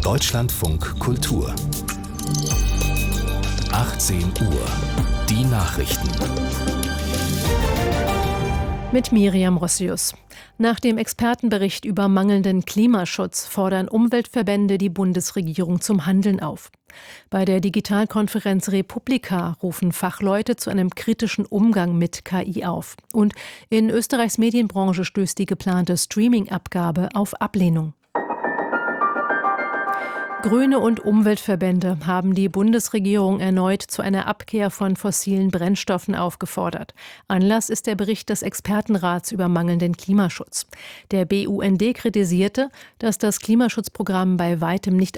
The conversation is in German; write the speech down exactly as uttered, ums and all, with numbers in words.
Deutschlandfunk Kultur. achtzehn Uhr. Die Nachrichten. Mit Miriam Rossius. Nach dem Expertenbericht über mangelnden Klimaschutz fordern Umweltverbände die Bundesregierung zum Handeln auf. Bei der Digitalkonferenz Republika rufen Fachleute zu einem kritischen Umgang mit K I auf. Und in Österreichs Medienbranche stößt die geplante Streaming-Abgabe auf Ablehnung. Grüne und Umweltverbände haben die Bundesregierung erneut zu einer Abkehr von fossilen Brennstoffen aufgefordert. Anlass ist der Bericht des Expertenrats über mangelnden Klimaschutz. Der B U N D kritisierte, dass das Klimaschutzprogramm bei weitem nicht